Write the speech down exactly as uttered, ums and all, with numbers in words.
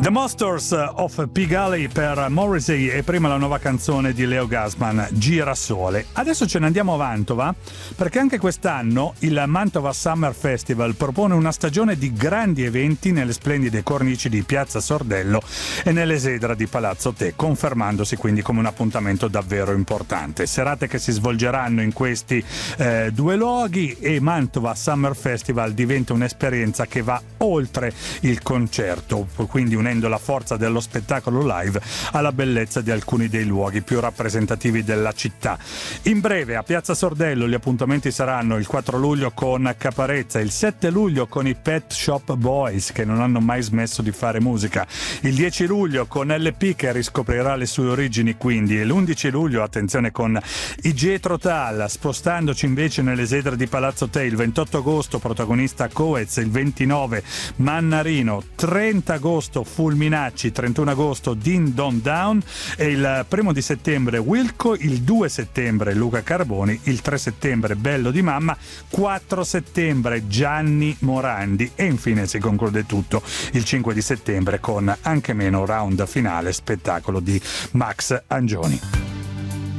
The Monsters of Pigalle per Morrissey e prima la nuova canzone di Leo Gassman, Girasole. Adesso ce ne andiamo a Mantova perché anche quest'anno il Mantova Summer Festival propone una stagione di grandi eventi nelle splendide cornici di Piazza Sordello e nell'Esedra di Palazzo Te, confermandosi quindi come un appuntamento davvero importante. Serate che si svolgeranno in questi eh, due luoghi e Mantova Summer Festival diventa un'esperienza che va oltre il concerto, quindi unendo la forza dello spettacolo live alla bellezza di alcuni dei luoghi più rappresentativi della città. In breve, a Piazza Sordello gli appuntamenti saranno il quattro luglio con Caparezza, il sette luglio con i Pet Shop Boys che non hanno mai smesso di fare musica, il dieci luglio con L P che riscoprirà le sue origini quindi, e l'undici luglio, attenzione, con i Jethro Tull. Spostandoci invece nell'Esedra di Palazzo Te, il ventotto agosto protagonista Coez, il ventinove Mannarino, trenta agosto Fulminacci, trentuno agosto Din Don Down e il primo di settembre Wilco, il due settembre Luca Carboni, il tre settembre Bello di Mamma, quattro settembre Gianni Morandi e infine si conclude tutto il cinque di settembre con anche meno round finale spettacolo di Max Angioni.